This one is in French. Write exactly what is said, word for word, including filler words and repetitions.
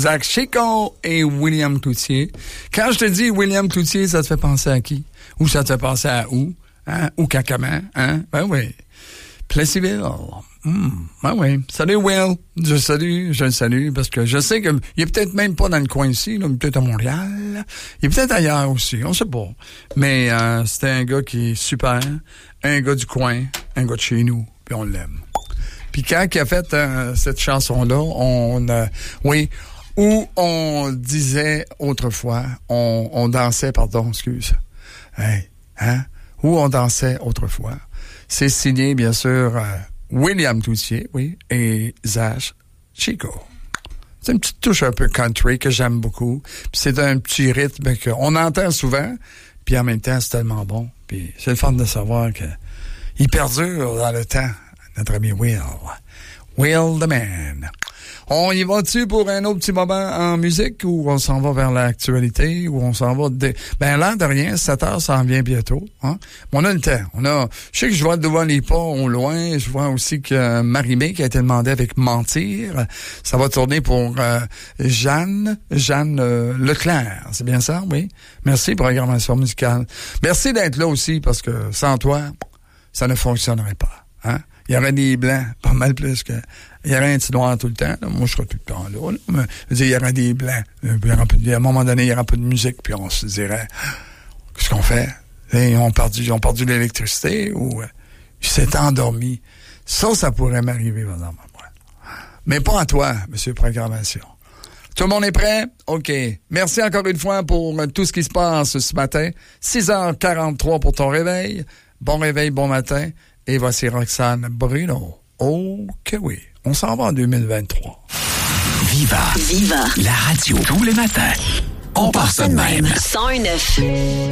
Zach Chico et William Cloutier. Quand je te dis William Cloutier, ça te fait penser à qui? Ou ça te fait penser à où? Hein? Ou Cacaman? Hein? Ben oui. Plessisville. Hum, ben oui. Salut Will. Je salue, je le salue, parce que je sais qu'il est peut-être même pas dans le coin ici, là, mais peut-être à Montréal. Il est peut-être ailleurs aussi, on sait pas. Mais euh, c'était un gars qui est super, un gars du coin, un gars de chez nous, puis on l'aime. Puis quand il a fait euh, cette chanson-là, on... Euh, oui, où on disait autrefois, on, on dansait, pardon, excuse. Hey, hein? Où on dansait autrefois. C'est signé, bien sûr, euh, William Cloutier, oui, et Zach Chico. C'est une petite touche un peu country que j'aime beaucoup. Puis c'est un petit rythme qu'on entend souvent, puis en même temps, c'est tellement bon. Puis c'est le fun de savoir que il perdure dans le temps, notre ami Will. Will the Man. On y va-tu pour un autre petit moment en musique ou on s'en va vers l'actualité ou on s'en va... De... Ben là, de rien, sept heures, ça en vient bientôt. Hein? On a le temps. On a... Je sais que je vois devant les pas au loin. Je vois aussi que Marie-Mé qui a été demandée avec Mentir. Ça va tourner pour euh, Jeanne, Jeanne euh, Leclerc. C'est bien ça, oui? Merci, programmation musicale. Merci d'être là aussi parce que sans toi, ça ne fonctionnerait pas. Hein? Il y aurait des blancs, pas mal plus que... Il y aurait un petit noir tout le temps. Là. Moi, je serais tout le temps là. là. Mais, je veux dire, il y aurait des blancs. Puis, il y aura plus de, à un moment donné, il y aura pas de musique. Puis on se dirait, qu'est-ce qu'on fait? Et ils ont perdu, ils ont perdu l'électricité ou euh, ils s'étaient endormis. Ça, ça pourrait m'arriver, madame. Mais pas à toi, monsieur Programmation. Tout le monde est prêt? OK. Merci encore une fois pour tout ce qui se passe ce matin. six heures quarante-trois pour ton réveil. Bon réveil, bon matin. Et voici Roxane Bruno. Oh que oui. On s'en va en deux mille vingt-trois. Viva. Viva. La radio. Tous les matins. On part ça de même. cent un neuf.